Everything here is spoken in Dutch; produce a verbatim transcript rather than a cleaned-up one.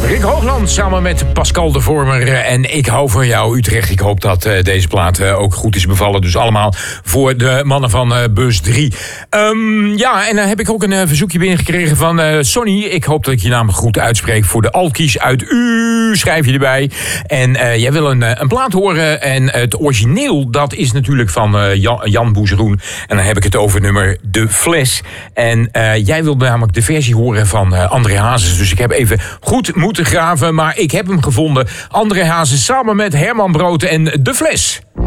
Rick Hoogland samen met Pascal de Vormer en Ik hou van jou Utrecht. Ik hoop dat uh, deze plaat uh, ook goed is bevallen. Dus allemaal voor de mannen van uh, Bus drie. Um, ja, en dan heb ik ook een uh, verzoekje binnengekregen van uh, Sonny. Ik hoop dat ik je naam goed uitspreek. Voor de Alkies uit U, schrijf je erbij. En uh, jij wil een, uh, een plaat horen. En het origineel, dat is natuurlijk van uh, Jan, Jan Boezeroen. En dan heb ik het over nummer De Fles. En uh, jij wilde namelijk de versie horen van uh, André Hazes. Dus ik heb even goed moeten graven, maar ik heb hem gevonden. André Hazes samen met Herman Brood en De Fles.